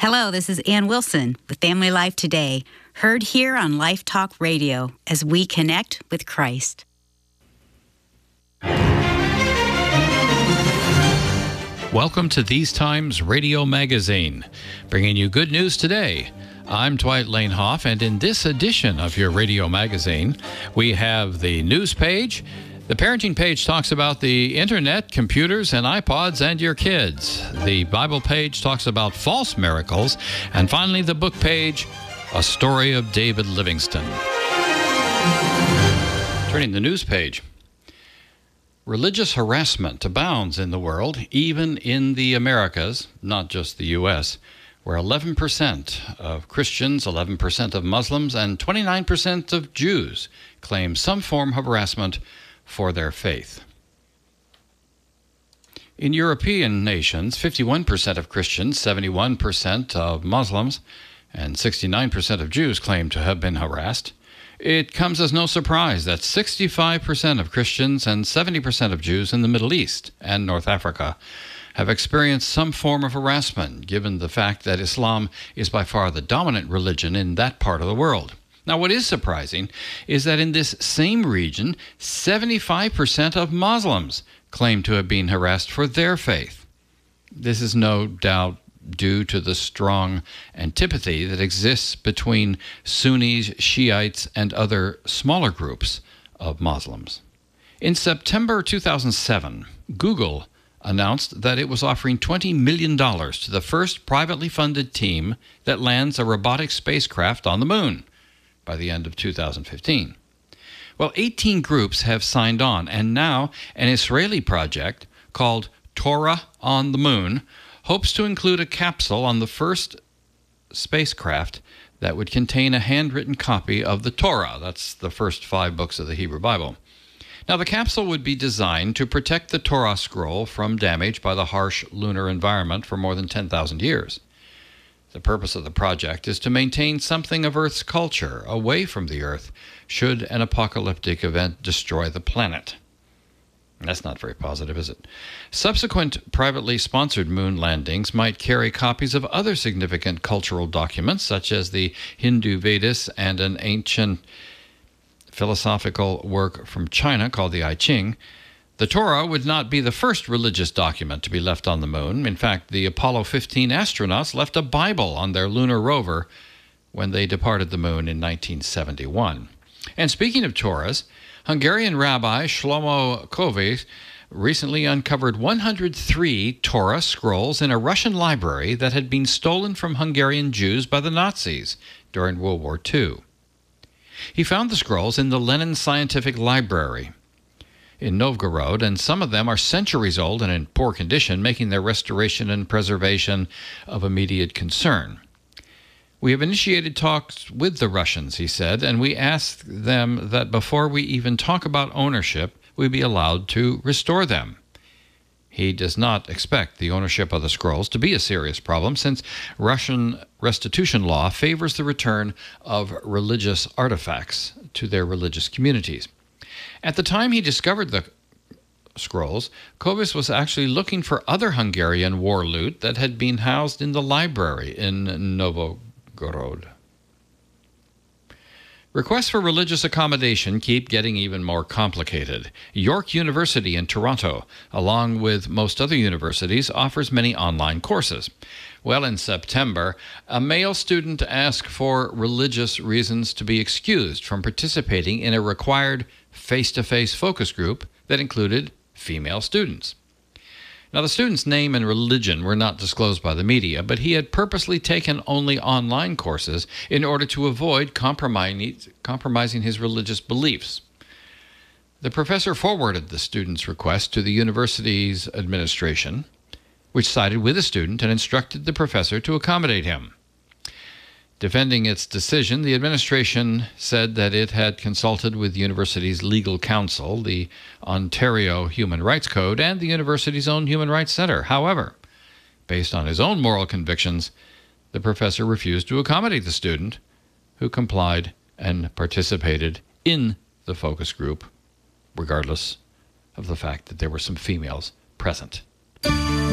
Hello, this is Ann Wilson with Family Life Today, heard here on Life Talk Radio as we connect with Christ. Welcome to These Times Radio Magazine, bringing you good news today. I'm Dwight Lanehoff, and in this edition of your radio magazine, we have the news page. The parenting page talks about the internet, computers, and iPods and your kids. The Bible page talks about false miracles. And finally, the book page, a story of David Livingstone. Turning the news page. Religious harassment abounds in the world, even in the Americas, not just the U.S., where 11% of Christians, 11% of Muslims, and 29% of Jews claim some form of harassment for their faith. In European nations, 51% of Christians, 71% of Muslims, and 69% of Jews claim to have been harassed. It comes as no surprise that 65% of Christians and 70% of Jews in the Middle East and North Africa have experienced some form of harassment, given the fact that Islam is by far the dominant religion in that part of the world. Now, what is surprising is that in this same region, 75% of Muslims claim to have been harassed for their faith. This is no doubt due to the strong antipathy that exists between Sunnis, Shiites, and other smaller groups of Muslims. In September 2007, Google announced that it was offering $20 million to the first privately funded team that lands a robotic spacecraft on the moon by the end of 2015. Well, 18 groups have signed on, and now an Israeli project called Torah on the Moon hopes to include a capsule on the first spacecraft that would contain a handwritten copy of the Torah. That's the first 5 books of the Hebrew Bible. Now, the capsule would be designed to protect the Torah scroll from damage by the harsh lunar environment for more than 10,000 years. The purpose of the project is to maintain something of Earth's culture away from the Earth should an apocalyptic event destroy the planet. That's not very positive, is it? Subsequent privately sponsored moon landings might carry copies of other significant cultural documents, such as the Hindu Vedas and an ancient philosophical work from China called the I Ching. The Torah would not be the first religious document to be left on the moon. In fact, the Apollo 15 astronauts left a Bible on their lunar rover when they departed the moon in 1971. And speaking of Torahs, Hungarian Rabbi Shlomo Kovész recently uncovered 103 Torah scrolls in a Russian library that had been stolen from Hungarian Jews by the Nazis during World War II. He found the scrolls in the Lenin Scientific Library in Novgorod, and some of them are centuries old and in poor condition, making their restoration and preservation of immediate concern. We have initiated talks with the Russians, he said, and we asked them that before we even talk about ownership, we be allowed to restore them. He does not expect the ownership of the scrolls to be a serious problem, since Russian restitution law favors the return of religious artifacts to their religious communities. At the time he discovered the scrolls, Kovész was actually looking for other Hungarian war loot that had been housed in the library in Novgorod. Requests for religious accommodation keep getting even more complicated. York University in Toronto, along with most other universities, offers many online courses. Well, in September, a male student asked for religious reasons to be excused from participating in a required face-to-face focus group that included female students. Now, the student's name and religion were not disclosed by the media, but he had purposely taken only online courses in order to avoid compromising his religious beliefs. The professor forwarded the student's request to the university's administration, which sided with the student and instructed the professor to accommodate him. Defending its decision, the administration said that it had consulted with the university's legal counsel, the Ontario Human Rights Code, and the university's own Human Rights Center. However, based on his own moral convictions, the professor refused to accommodate the student, who complied and participated in the focus group, regardless of the fact that there were some females present.